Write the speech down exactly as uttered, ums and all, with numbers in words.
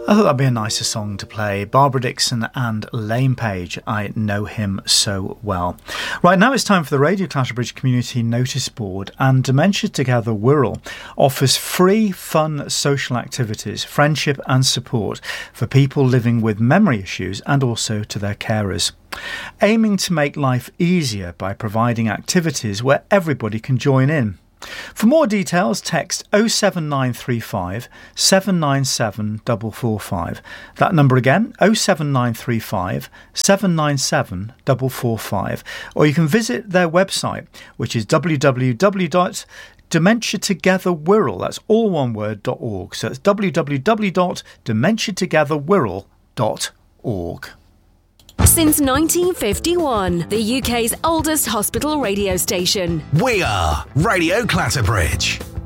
I thought that'd be a nicer song to play. Barbara Dixon and Lane Page. I know him so well. Right, now it's time for the Radio Clatterbridge Community Notice Board, and Dementia Together Wirral offers free, fun social activities, friendship and support for people living with memory issues and also to their carers. Aiming to make life easier by providing activities where everybody can join in. For more details, text oh seven nine three five, seven nine seven four four five. That number again, oh seven nine three five, seven nine seven four four five. Or you can visit their website, which is w w w dot dementia together wirral, that's all one word, .org. So it's w w w dot dementia together wirral dot org. Since nineteen fifty-one, the U K's oldest hospital radio station. We are Radio Clatterbridge.